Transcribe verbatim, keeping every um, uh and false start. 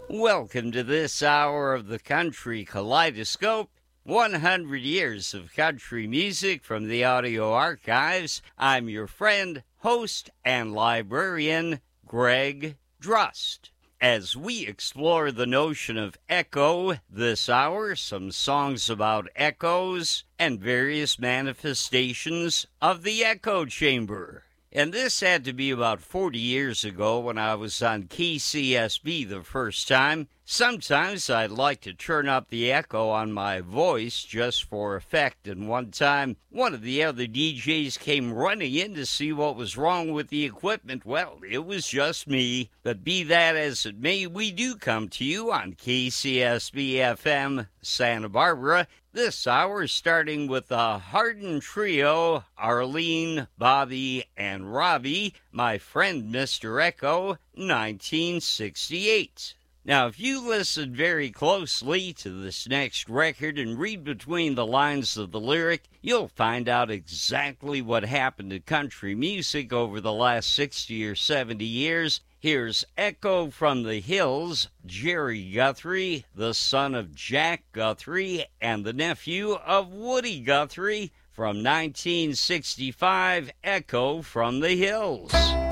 Welcome to this hour of the Country Kaleidoscope. one hundred years of country music from the audio archives. I'm your friend, host, and librarian, Greg Drust. As we explore the notion of echo this hour, some songs about echoes and various manifestations of the echo chamber. And this had to be about forty years ago when I was on K C S B the first time. Sometimes I'd like to turn up the echo on my voice just for effect. And one time, one of the other D Js came running in to see what was wrong with the equipment. Well, it was just me. But be that as it may, we do come to you on K C S B F M Santa Barbara. This hour starting with the Hardin Trio, Arlene, Bobby, and Robbie, My Friend Mister Echo, nineteen sixty-eight. Now, if you listen very closely to this next record and read between the lines of the lyric, you'll find out exactly what happened to country music over the last sixty or seventy years. Here's Echo from the Hills, Jerry Guthrie, the son of Jack Guthrie and the nephew of Woody Guthrie, from nineteen sixty-five, Echo from the Hills.